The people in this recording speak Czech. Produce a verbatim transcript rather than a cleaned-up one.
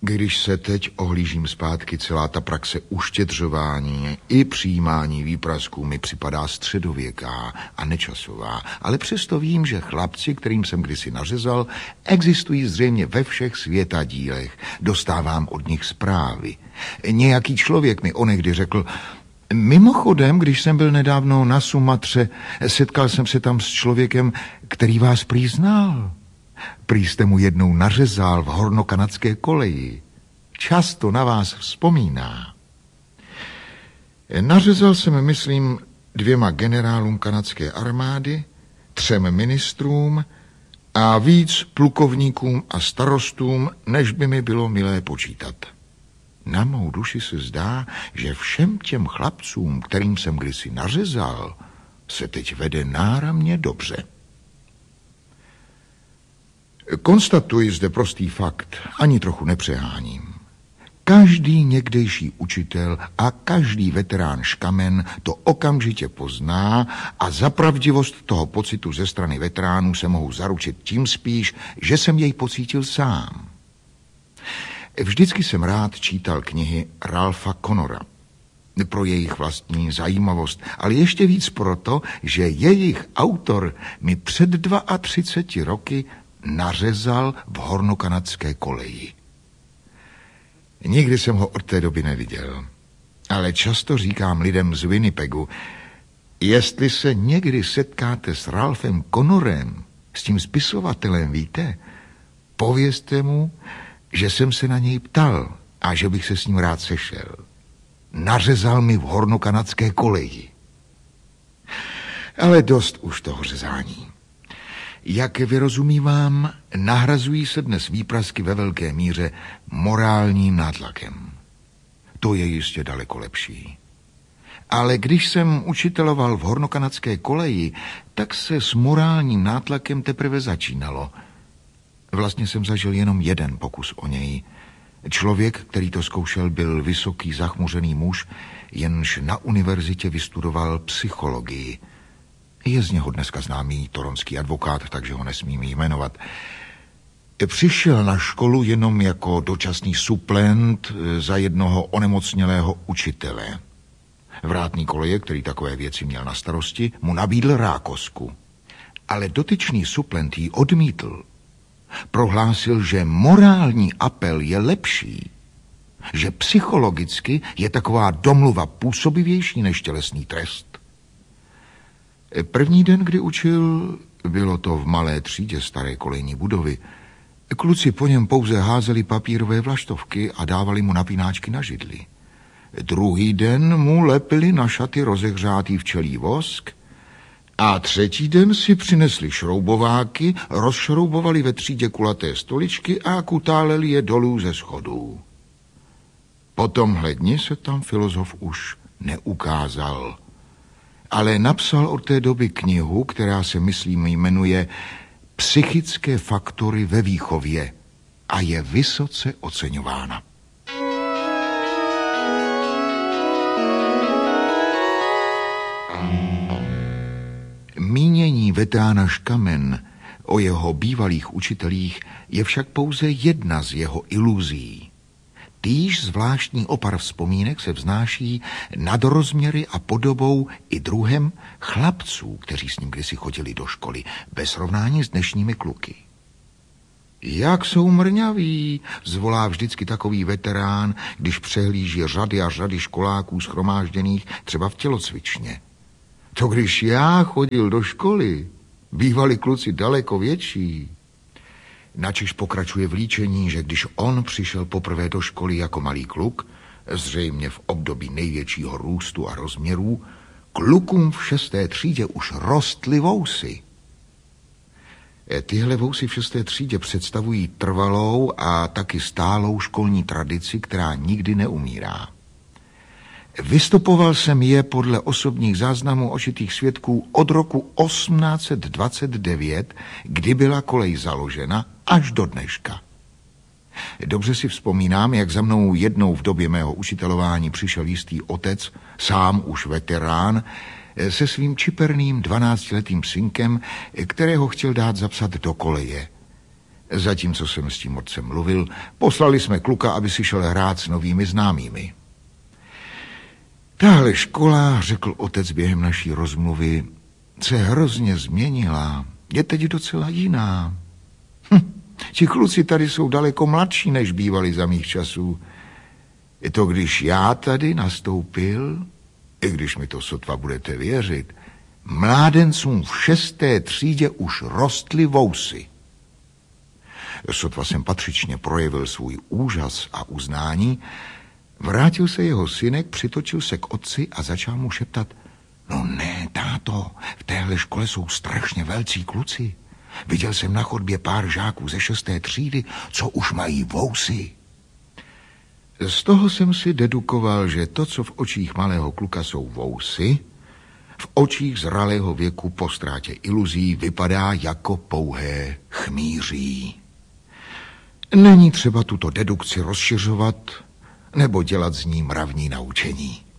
Když se teď ohlížím zpátky, celá ta praxe uštědřování i přijímání výprasků mi připadá středověká a nečasová, ale přesto vím, že chlapci, kterým jsem kdysi nařezal, existují zřejmě ve všech světadílech. Dostávám od nich zprávy. Nějaký člověk mi onehdy řekl: mimochodem, když jsem byl nedávno na Sumatře, setkal jsem se tam s člověkem, který vás prý znal. Prý jste mu jednou nařezal v hornokanadské koleji. Často na vás vzpomíná. Nařezal jsem, myslím, dvěma generálům kanadské armády, třem ministrům a víc plukovníkům a starostům, než by mi bylo milé počítat. Na mou duši se zdá, že všem těm chlapcům, kterým jsem kdysi nařezal, se teď vede náramně dobře. Konstatuji zde prostý fakt, ani trochu nepřeháním. Každý někdejší učitel a každý veterán škamen to okamžitě pozná a za pravdivost toho pocitu ze strany veteránů se mohu zaručit tím spíš, že jsem jej pocítil sám. Vždycky jsem rád čítal knihy Ralpha Connora. Pro jejich vlastní zajímavost, ale ještě víc proto, že jejich autor mi před třiceti dvěma roky nařezal v hornokanadské koleji. Nikdy jsem ho od té doby neviděl, ale často říkám lidem z Winnipegu: jestli se někdy setkáte s Ralphem Connorem, s tím spisovatelem, víte, povězte mu, že jsem se na něj ptal a že bych se s ním rád sešel. Nařezal mi v hornokanadské koleji. Ale dost už toho řezání. Jak vyrozumívám, nahrazují se dnes výprasky ve velké míře morálním nátlakem. To je jistě daleko lepší. Ale když jsem učiteloval v hornokanadské koleji, tak se s morálním nátlakem teprve začínalo. Vlastně jsem zažil jenom jeden pokus o něj. Člověk, který to zkoušel, byl vysoký, zachmuřený muž, jenž na univerzitě vystudoval psychologii. Je z něho dneska známý toronský advokát, takže ho nesmím jmenovat. Přišel na školu jenom jako dočasný suplent za jednoho onemocnělého učitele. Vrátný koleje, který takové věci měl na starosti, mu nabídl rákosku. Ale dotyčný suplent ji odmítl. Prohlásil, že morální apel je lepší, že psychologicky je taková domluva působivější než tělesný trest. První den, kdy učil, bylo to v malé třídě staré kolejní budovy. Kluci po něm pouze házeli papírové vlaštovky a dávali mu napínáčky na židli. Druhý den mu lepili na šaty rozehřátý včelí vosk a třetí den si přinesli šroubováky, rozšroubovali ve třídě kulaté stoličky a kutáleli je dolů ze schodů. Po tomhle dni se tam filozof už neukázal, ale napsal od té doby knihu, která se, myslím, jmenuje Psychické faktory ve výchově a je vysoce oceňována. Mínění veterána Škamen o jeho bývalých učitelích je však pouze jedna z jeho iluzí. Týž zvláštní opar vzpomínek se vznáší nad rozměry a podobou i druhem chlapců, kteří s ním kdysi chodili do školy, ve srovnání s dnešními kluky. Jak jsou mrňaví, zvolá vždycky takový veterán, když přehlíží řady a řady školáků shromážděných třeba v tělocvičně. To když já chodil do školy, bývali kluci daleko větší. Načež pokračuje v líčení, že když on přišel poprvé do školy jako malý kluk, zřejmě v období největšího růstu a rozměrů, klukům v šesté třídě už rostly vousy. Tyhle vousy v šesté třídě představují trvalou a taky stálou školní tradici, která nikdy neumírá. Vystupoval jsem je podle osobních záznamů očitých svědků od roku osmnáct set dvacet devět, kdy byla kolej založena, až do dneška. Dobře si vzpomínám, jak za mnou jednou v době mého učitelování přišel jistý otec, sám už veterán, se svým čiperným dvanáctiletým synkem, kterého chtěl dát zapsat do koleje. Zatímco jsem s tím otcem mluvil, poslali jsme kluka, aby si šel hrát s novými známými. Tahle škola, řekl otec během naší rozmluvy, se hrozně změnila. Je teď docela jiná. Hm, ti kluci tady jsou daleko mladší, než bývali za mých časů. Je to, když já tady nastoupil, i když mi to sotva budete věřit, mládencům v šesté třídě už rostly vousy. Sotva jsem patřičně projevil svůj úžas a uznání, vrátil se jeho synek, přitočil se k otci a začal mu šeptat: No ne, táto, v téhle škole jsou strašně velcí kluci. Viděl jsem na chodbě pár žáků ze šesté třídy, co už mají vousy. Z toho jsem si dedukoval, že to, co v očích malého kluka jsou vousy, v očích zralého věku po ztrátě iluzí vypadá jako pouhé chmýří. Není třeba tuto dedukci rozšiřovat nebo dělat z ní mravní naučení.